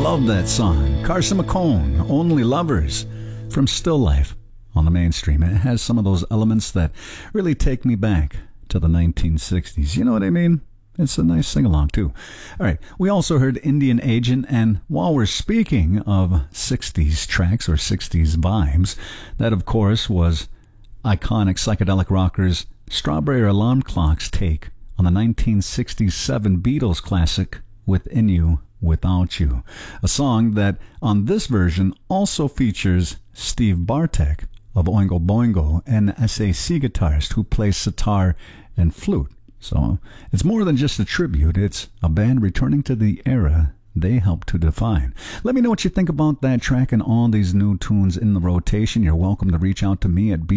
Love that song. Carson McCone, Only Lovers, from Still Life on the mainstream. It has some of those elements that really take me back to the 1960s. You know what I mean? It's a nice sing-along, too. All right, we also heard Indian Agent, and while we're speaking of 60s tracks or 60s vibes, that, of course, was iconic psychedelic rockers Strawberry Alarm Clock's take on the 1967 Beatles classic Within You, Without You, a song that on this version also features Steve Bartek of Oingo Boingo, an SAC guitarist who plays sitar and flute. So it's more than just a tribute. It's a band returning to the era they helped to define. Let me know what you think about that track and all these new tunes in the rotation. You're welcome to reach out to me at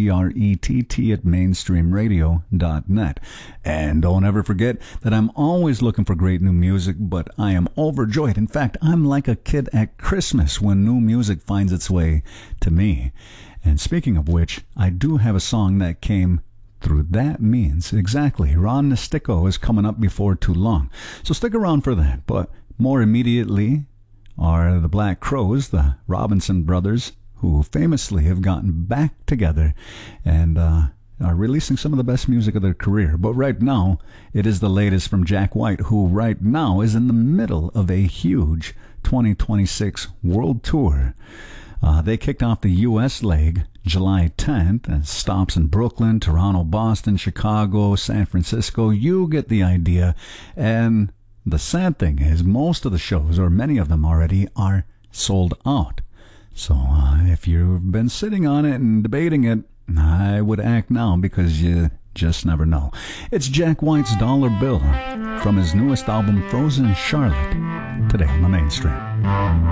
brett@mainstreamradio.net. And don't ever forget that I'm always looking for great new music, but I am overjoyed. In fact, I'm like a kid at Christmas when new music finds its way to me. And speaking of which, I do have a song that came through that means. Exactly. Ron Nestico is coming up before too long. So stick around for that. But more immediately are the Black Crowes, the Robinson brothers, who famously have gotten back together and are releasing some of the best music of their career. But right now, it is the latest from Jack White, who right now is in the middle of a huge 2026 world tour. They kicked off the U.S. leg July 10th, and stops in Brooklyn, Toronto, Boston, Chicago, San Francisco. You get the idea. And the sad thing is most of the shows, or many of them already, are sold out. So if you've been sitting on it and debating it, I would act now, because you just never know. It's Jack White's Dollar Bill from his newest album, Frozen Charlotte, today on the mainstream.